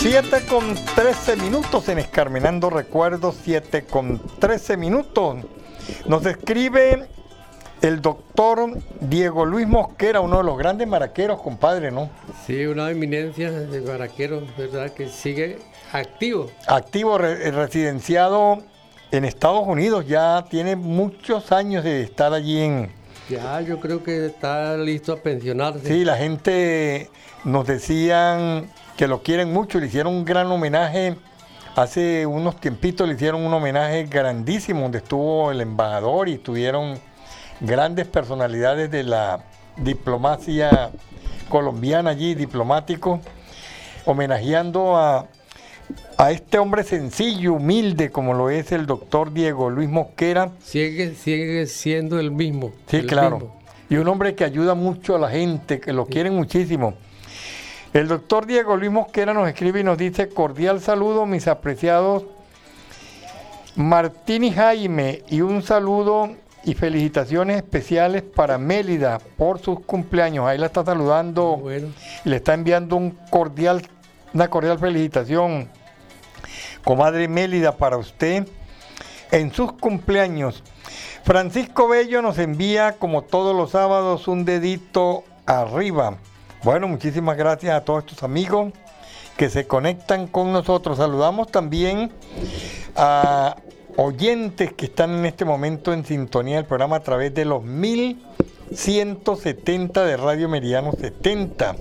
7:13 en Escarmenando Recuerdos, 7:13. Nos escribe el doctor Diego Luis Mosquera, uno de los grandes maraqueros, compadre, ¿no? Sí, una eminencia de maraquero, ¿verdad? Que sigue activo. Activo, residenciado en Estados Unidos, ya tiene muchos años de estar allí en... Ya, yo creo que está listo a pensionarse. Sí, la gente nos decían que lo quieren mucho, le hicieron un gran homenaje. Hace unos tiempitos le hicieron un homenaje grandísimo, donde estuvo el embajador y estuvieron grandes personalidades de la diplomacia colombiana allí, diplomáticos, homenajeando a este hombre sencillo, humilde, como lo es el doctor Diego Luis Mosquera. Sigue siendo el mismo. Sí, el claro. mismo. Y un hombre que ayuda mucho a la gente, que lo quieren muchísimo. El doctor Diego Luis Mosquera nos escribe y nos dice: cordial saludo, mis apreciados Martín y Jaime, y un saludo y felicitaciones especiales para Mélida por sus cumpleaños. Ahí la está saludando, Bueno. Y le está enviando una cordial felicitación, comadre Mélida, para usted en sus cumpleaños. Francisco Bello nos envía, como todos los sábados, un dedito arriba. Bueno, muchísimas gracias a todos estos amigos que se conectan con nosotros. Saludamos también a oyentes que están en este momento en sintonía del programa a través de los 1170 de Radio Meridiano 70.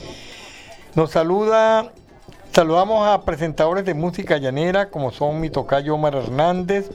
Saludamos a presentadores de música llanera, como son mi tocayo Omar Hernández,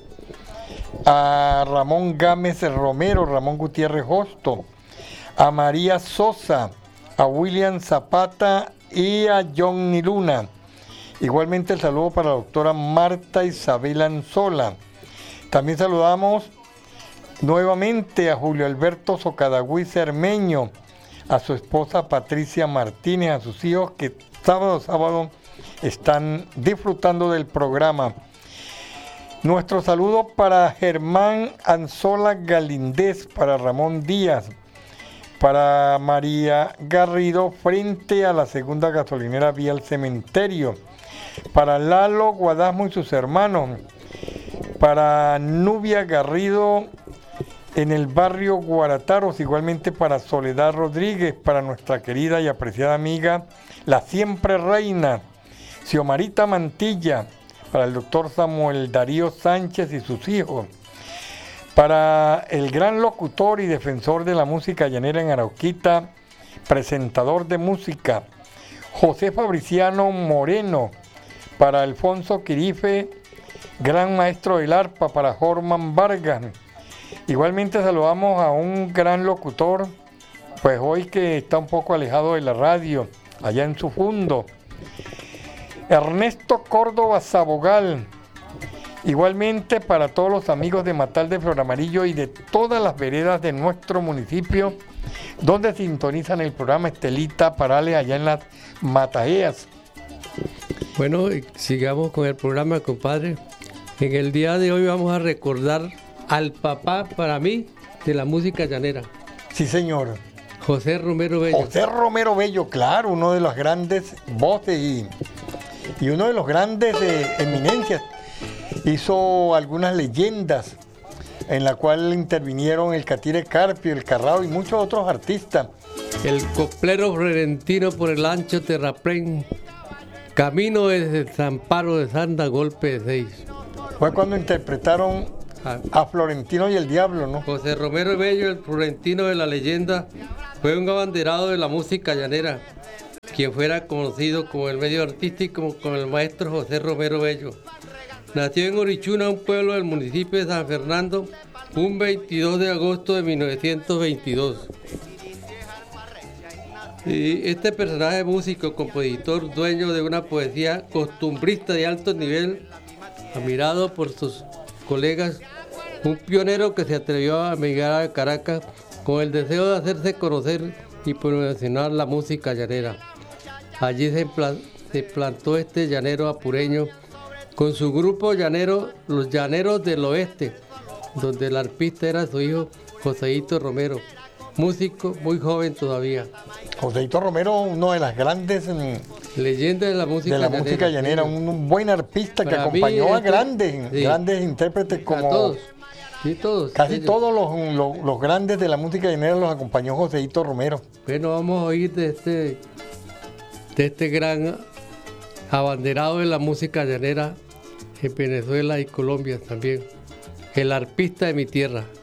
a Ramón Gámez Romero, Ramón Gutiérrez Hosto, a María Sosa, a William Zapata y a Johnny Luna. Igualmente el saludo para la doctora Marta Isabel Anzola. También saludamos nuevamente a Julio Alberto Socadagüí Cermeño, a su esposa Patricia Martínez, a sus hijos que sábado están disfrutando del programa. Nuestro saludo para Germán Anzola Galindez, para Ramón Díaz, para María Garrido frente a la segunda gasolinera vía el cementerio, para Lalo Guadasmo y sus hermanos, para Nubia Garrido en el barrio Guarataros, igualmente para Soledad Rodríguez, para nuestra querida y apreciada amiga, la siempre reina, Xiomarita Mantilla, para el doctor Samuel Darío Sánchez y sus hijos, para el gran locutor y defensor de la música llanera en Arauquita, presentador de música, José Fabriciano Moreno, para Alfonso Quirife, gran maestro del arpa, para Jorman Vargas. Igualmente saludamos a un gran locutor, pues hoy que está un poco alejado de la radio, allá en su fundo, Ernesto Córdoba Sabogal. Igualmente para todos los amigos de Matal de Flor Amarillo y de todas las veredas de nuestro municipio, donde sintonizan el programa Estelita Parales allá en las Matajeas. Bueno, sigamos con el programa, compadre. En el día de hoy vamos a recordar al papá, para mí, de la música llanera. Sí, señor. José Romero Bello. José Romero Bello, claro, uno de las grandes voces y uno de los grandes eminencias. Hizo algunas leyendas en la cual intervinieron el Catire Carpio, el Carrao y muchos otros artistas. El coplero florentino por el ancho terraplén, camino desde el Zamparo de Sanda, golpe de 6. Fue cuando interpretaron a Florentino y el Diablo, ¿no? José Romero Bello, el florentino de la leyenda, fue un abanderado de la música llanera, quien fuera conocido como el medio artístico como el maestro José Romero Bello. Nació en Orichuna, un pueblo del municipio de San Fernando, un 22 de agosto de 1922. Y este personaje músico, compositor, dueño de una poesía costumbrista de alto nivel, admirado por sus colegas, un pionero que se atrevió a emigrar a Caracas con el deseo de hacerse conocer y promocionar la música llanera. Allí se plantó este llanero apureño con su grupo llanero, los Llaneros del Oeste, donde el arpista era su hijo Joseito Romero, músico muy joven todavía. Joseito Romero, uno de las grandes Leyenda de la música llanera. música llanera, Sí. un buen arpista que Para mí, acompañó a este- grandes, sí. grandes intérpretes A como todos. Sí, todos. casi ellos. todos los grandes de la música llanera los acompañó Joseito Romero. Bueno, vamos a oír de este gran abanderado de la música llanera en Venezuela y Colombia también. El arpista de mi tierra.